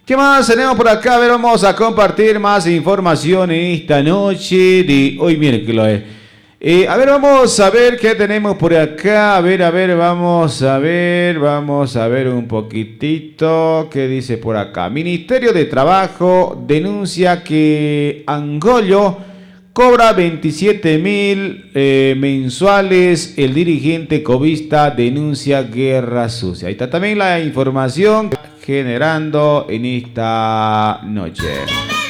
¿Qué más tenemos por acá? A ver, vamos a compartir más información en esta noche de hoy miércoles. A ver, vamos a ver qué tenemos por acá. A ver, vamos a ver un poquitito. ¿Qué dice por acá? Ministerio de Trabajo denuncia que Angollo cobra 27.000 mensuales. El dirigente covista denuncia guerra sucia. Ahí está también la información generando en esta noche.